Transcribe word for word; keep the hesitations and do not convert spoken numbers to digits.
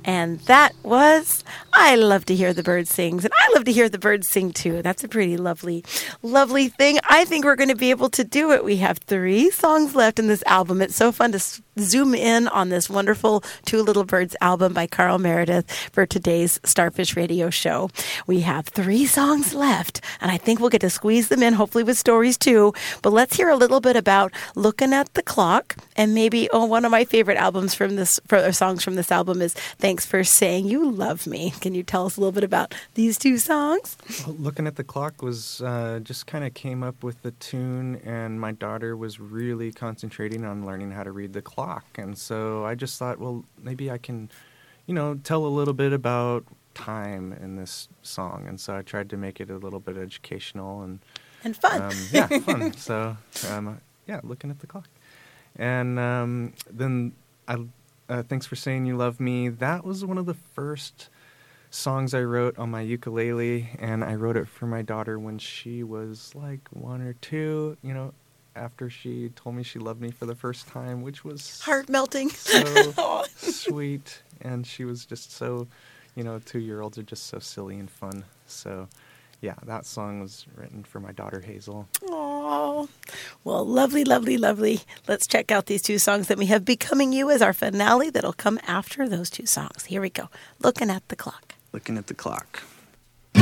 And that was I Love to Hear the Birds Sing. And I love to hear the birds sing too. That's a pretty lovely, lovely thing. I think we're going to be able to do it. We have three songs left in this album. It's so fun to s- zoom in on this wonderful Two Little Birds album by Carl Meredith for today's Starfish Radio show. We have three songs left, and I think we'll get to squeeze them in, hopefully with stories too. But let's hear a little bit about Looking at the Clock, and maybe, oh, one of my favorite albums from this, for, or songs from this album is Thanks for Saying You Love Me. Can you tell us a little bit about these two songs? Well, Looking at the Clock was uh, just kind of came up with the tune, and my daughter was really concentrating on learning how to read the clock. And so I just thought, well, maybe I can, you know, tell a little bit about time in this song. And so I tried to make it a little bit educational and and fun. Um, yeah, fun. So um, yeah, Looking at the Clock. And um, then I, uh, Thanks for Saying You Love Me. That was one of the first songs I wrote on my ukulele, and I wrote it for my daughter when she was like one or two, you know, after she told me she loved me for the first time, which was heart melting, so sweet. And she was just so, you know, two-year-olds are just so silly and fun. So yeah, that song was written for my daughter Hazel. Oh, well, lovely, lovely, lovely. Let's check out these two songs that we have Becoming You as our finale that'll come after those two songs. Here we go. Looking at the Clock. Looking at the Clock.